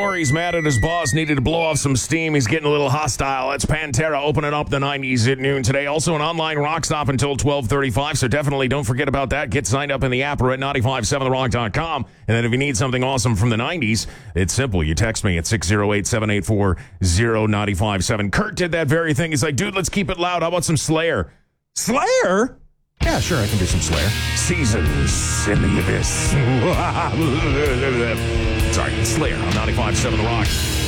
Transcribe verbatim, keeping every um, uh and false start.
Corey's mad at his boss, needed to blow off some steam. He's getting a little hostile. That's Pantera opening up the nineties at noon today. Also an online rock stop until twelve thirty-five, so definitely don't forget about that. Get signed up in the app or at nine five seven the rock dot com. And then if you need something awesome from the nineties, it's simple. You text me at six oh eight, seven eight four, oh nine five seven. Kurt did that very thing. He's like, dude, let's keep it loud. How about some Slayer? Slayer? Yeah, sure, I can do some Slayer. Seasons in the Abyss. Sorry, Slayer on ninety-five seven The Rock.